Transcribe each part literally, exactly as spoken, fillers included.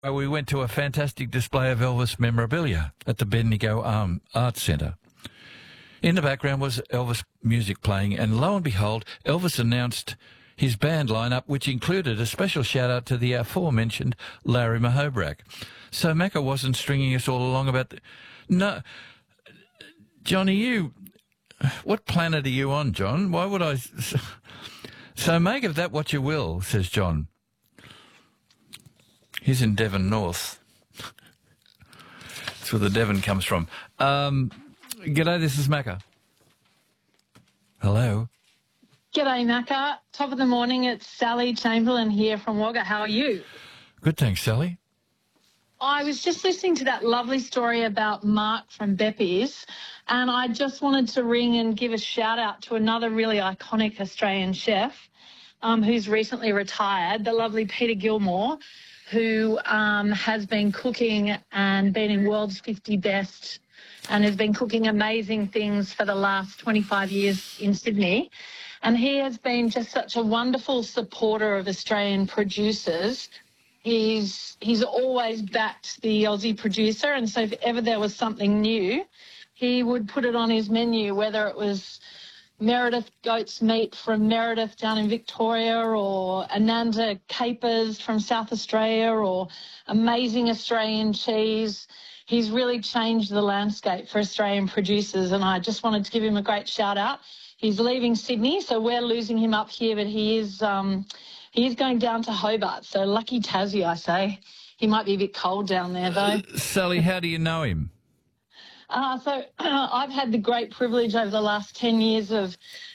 Uh, We went to a fantastic display of Elvis memorabilia at the Bendigo um, Arts Centre. In the background was Elvis music playing, and lo and behold, Elvis announced his band lineup, which included a special shout-out to the aforementioned Larry Mahobrak. So Macca wasn't stringing us all along about... The, no, Johnny, you... What planet are you on, John? Why would I... So make of that what you will, says John. He's in Devon North. That's where the Devon comes from. Um, g'day, this is Macca. Hello. G'day, Macca. Top of the morning, it's Sally Chamberlain here from Wagga. How are you? Good, thanks, Sally. I was just listening to that lovely story about Mark from Beppy's, and I just wanted to ring and give a shout out to another really iconic Australian chef um, who's recently retired, the lovely Peter Gilmore, who um, has been cooking and been in World's fifty Best and has been cooking amazing things for the last twenty-five years in Sydney. And he has been just such a wonderful supporter of Australian producers. He's he's always backed the Aussie producer, and so if ever there was something new, he would put it on his menu, whether it was Meredith goat's meat from Meredith down in Victoria, or Ananda capers from South Australia, or amazing Australian cheese. He's really changed the landscape for Australian producers, and I just wanted to give him a great shout out. He's leaving Sydney, so we're losing him up here, but he is... Um, He is going down to Hobart, so lucky Tassie, I say. He might be a bit cold down there, though. Uh, Sally, how do you know him? Uh, so uh, I've had the great privilege over the last ten years of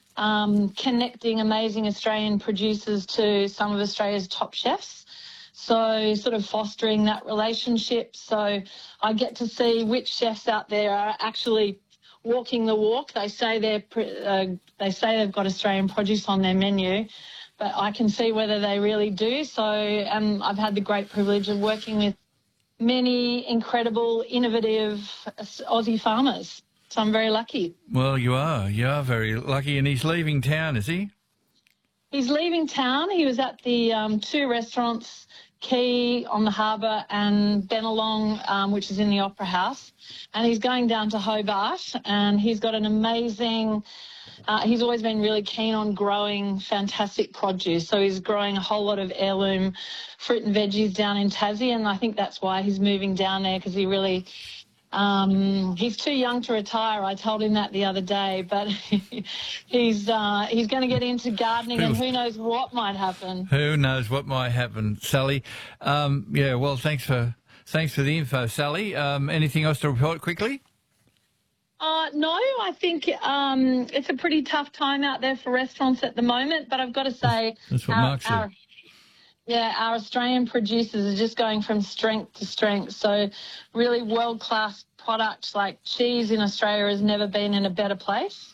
um, connecting amazing Australian producers to some of Australia's top chefs. So sort of fostering that relationship. So I get to see which chefs out there are actually walking the walk. They say they're uh, they say they've got Australian produce on their menu, but I can see whether they really do. So um, I've had the great privilege of working with many incredible, innovative Aussie farmers. So I'm very lucky. Well, you are. You are very lucky. And he's leaving town, is he? He's leaving town. He was at the um, two restaurants, Key on the harbour and Benelong, um, which is in the Opera House. And he's going down to Hobart, and he's got an amazing... Uh, he's always been really keen on growing fantastic produce. So he's growing a whole lot of heirloom fruit and veggies down in Tassie, and I think that's why he's moving down there, because he really... Um, he's too young to retire. I told him that the other day, but he's uh, he's going to get into gardening, and who knows what might happen. Who knows what might happen, Sally? Um, yeah, well, thanks for thanks for the info, Sally. Um, anything else to report quickly? Uh, no, I think um, it's a pretty tough time out there for restaurants at the moment, but I've got to say... That's what our, Mark said. Our, yeah, our Australian producers are just going from strength to strength. So really world-class products like cheese in Australia has never been in a better place.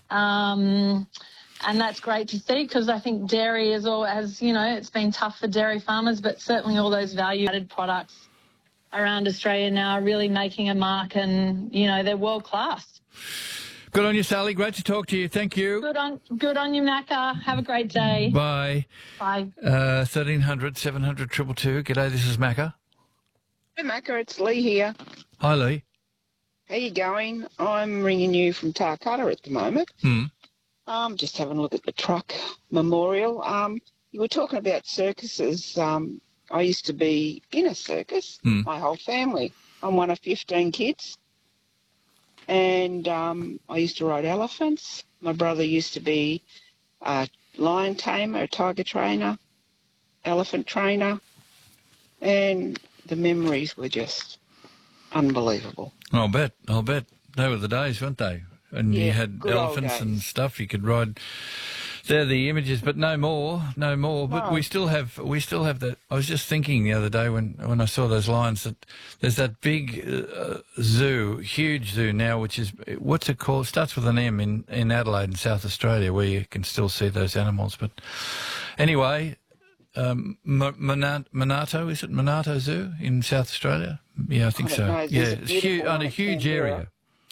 Um, and that's great to see, because I think dairy is all, as you know, it's been tough for dairy farmers, but certainly all those value-added products around Australia now are really making a mark, and, you know, they're world-class. Good on you, Sally. Great to talk to you. Thank you. Good on good on you, Macca. Have a great day. Bye. Bye. Uh, thirteen hundred, seven hundred, two two two. G'day, this is Macca. Hey, Macca, it's Lee here. Hi, Lee. How you going? I'm ringing you from Tarcutta at the moment. Hmm. Um, just having a look at the truck memorial. Um, you were talking about circuses. Um, I used to be in a circus, Hmm. my whole family. I'm one of fifteen kids. And um, I used to ride elephants. My brother used to be a lion tamer, a tiger trainer, elephant trainer. And the memories were just unbelievable. I'll bet. I'll bet. They were the days, weren't they? And Yeah, you had good old elephants and days. stuff. You could ride. They're the images, but no more, no more. But No. we still have, we still have that. I was just thinking the other day when, when I saw those lions that there's that big uh, zoo, huge zoo now, which is, what's it called? It starts with an M in, in Adelaide in South Australia, where you can still see those animals. But anyway, um, Monarto, is it Monarto Zoo in South Australia? Yeah, I think I don't so. know. There's Yeah, a it's beautiful huge, one on a in huge Canberra. area.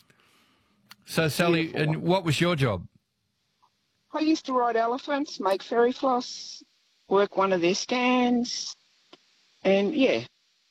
So, Sally, Beautiful and one. what was your job? I used to ride elephants, make fairy floss, work one of their stands, and yeah,